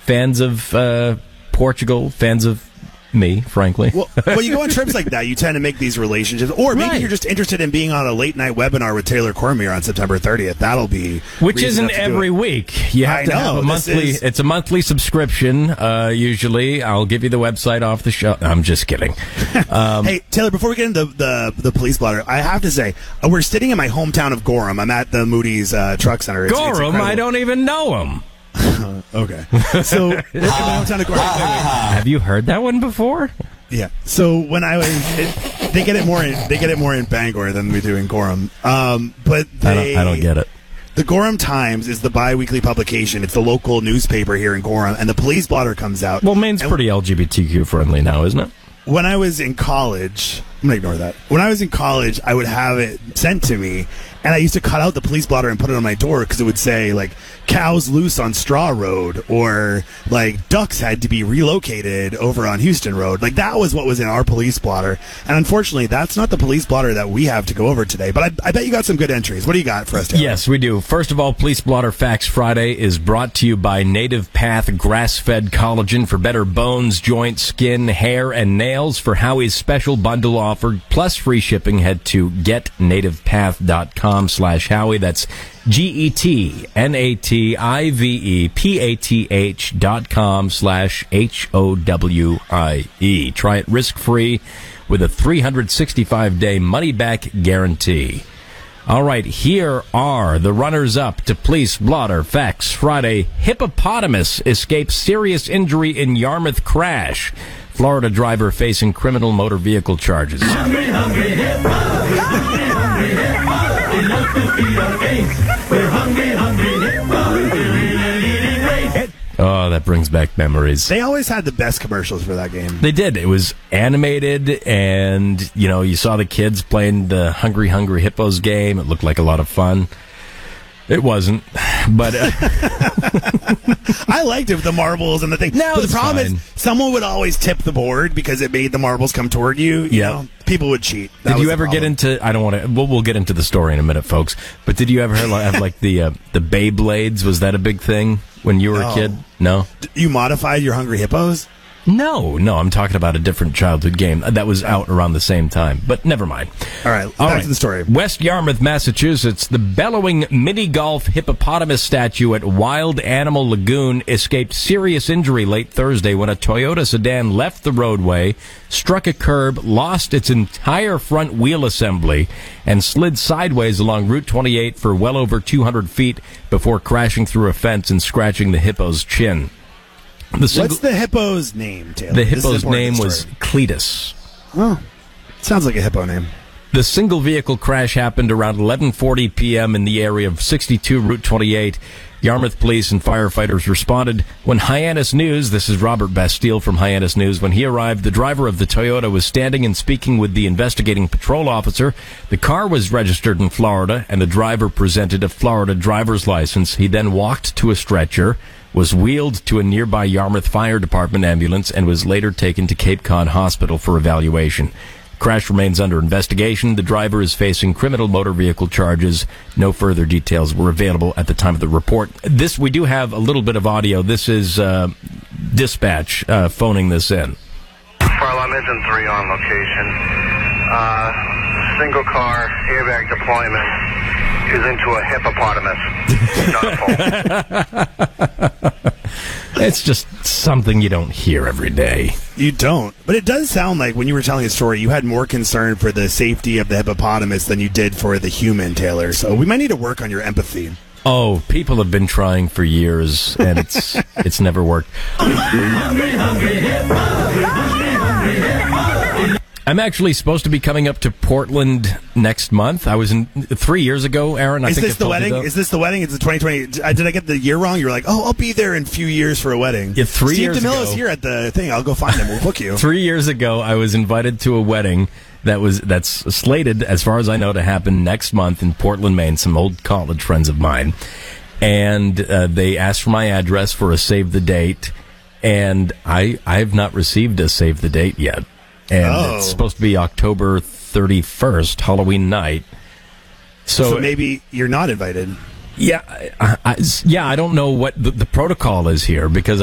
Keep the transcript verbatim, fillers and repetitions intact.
fans of uh, Portugal, fans of me, frankly. Well, when you go on trips like that, you tend to make these relationships. Or maybe Right. you're just interested in being on a late-night webinar with Taylor Cormier on September thirtieth. That'll be... Which reason isn't enough to do every it. week. You have I to know, have a this monthly. is- It's a monthly subscription. Uh, usually, I'll give you the website off the show. I'm just kidding. Um, Hey, Taylor, before we get into the, the police blotter, I have to say, uh, we're sitting in my hometown of Gorham. I'm at the Moody's uh, Truck Center. It's, it's Gorham, I incredible. don't even know him. Okay. So, we're in my hometown of Gorham. Have you heard that one before? Yeah. So when I was, it, they get it more in they get it more in Bangor than we do in Gorham. Um, but they, I don't. I don't get it. The Gorham Times is the bi-weekly publication. It's the local newspaper here in Gorham, and the police blotter comes out. Well, Maine's And pretty L G B T Q friendly now, isn't it? When I was in college, I'm gonna ignore that. When I was in college, I would have it sent to me, and I used to cut out the police blotter and put it on my door because it would say like "cows loose on Straw Road" or like "ducks had to be relocated over on Houston Road." Like that was what was in our police blotter, and unfortunately, that's not the police blotter that we have to go over today. But I, I bet you got some good entries. What do you got for us, Taylor? Yes, we do. First of all, Police Blotter Facts Friday is brought to you by Native Path Grass-Fed Collagen for better bones, joints, skin, hair, and nails. For Howie's special bundle offer, plus free shipping, head to get native path dot com slash Howie. That's G E T N A T I V E P A T H dot com slash H O W I E. Try it risk-free with a three hundred sixty-five day money-back guarantee. All right, here are the runners-up to Police Blotter Facts Friday. Hippopotamus escapes serious injury in Yarmouth crash. Florida driver facing criminal motor vehicle charges. Hungry, hungry hippo. Hungry, hungry hippo. We love to feed our face. We're hungry, hungry hippo. We're in a leading race. Oh, that brings back memories. They always had the best commercials for that game. They did. It was animated, and, you know, you saw the kids playing the Hungry Hungry Hippos game. It looked like a lot of fun. It wasn't, but uh, I liked it with the marbles and the thing. No, but the it's problem fine. is, someone would always tip the board because it made the marbles come toward you. You Yeah. know, people would cheat. That did was you the ever get problem. into? I don't want to. We'll, we'll get into the story in a minute, folks. But did you ever have like the uh, the Beyblades? Was that a big thing when you were No. a kid? No. You modified your Hungry Hippos? No, no, I'm talking about a different childhood game that was out around the same time, but never mind. All right, All back right. to the story. West Yarmouth, Massachusetts, the bellowing mini-golf hippopotamus statue at Wild Animal Lagoon escaped serious injury late Thursday when a Toyota sedan left the roadway, struck a curb, lost its entire front wheel assembly, and slid sideways along Route twenty-eight for well over two hundred feet before crashing through a fence and scratching the hippo's chin. The single- What's the hippo's name, Taylor? The This is hippo's important to name the was story. Cletus. Oh, sounds like a hippo name. The single vehicle crash happened around eleven forty p.m. in the area of sixty-two Route twenty-eight. Yarmouth police and firefighters responded. When Hyannis News, this is Robert Bastille from Hyannis News, when he arrived, the driver of the Toyota was standing and speaking with the investigating patrol officer. The car was registered in Florida, and the driver presented a Florida driver's license. He then walked to a stretcher, was wheeled to a nearby Yarmouth Fire Department ambulance, and was later taken to Cape Cod Hospital for evaluation. Crash remains under investigation. The driver is facing criminal motor vehicle charges. No further details were available at the time of the report. This, we do have a little bit of audio. This is uh, dispatch uh, phoning this in. Farlam Engine three on location. Uh, single car, airbag deployment is into a hippopotamus. Not a phone. It's just something you don't hear every day. You don't. But it does sound like when you were telling a story, you had more concern for the safety of the hippopotamus than you did for the human, Taylor. So we might need to work on your empathy. Oh, people have been trying for years, and it's it's never worked. Hungry, hungry hippo. Hungry, hungry hippo. I'm actually supposed to be coming up to Portland next month. I was in three years ago, Aaron. I Is think this I the told you wedding? that. Is this the wedding? It's the twenty twenty. Did I get the year wrong? You were like, oh, I'll be there in a few years for a wedding. Yeah, three Steve years DeMillo's ago. here at the thing. I'll go find him. We'll book you. Three years ago, I was invited to a wedding that was that's slated, as far as I know, to happen next month in Portland, Maine. Some old college friends of mine, and uh, they asked for my address for a save the date, and I I have not received a save the date yet, and Oh. it's supposed to be October thirty-first, Halloween night. So, So maybe you're not invited. yeah, I, I, yeah, I don't know what the, the protocol is here because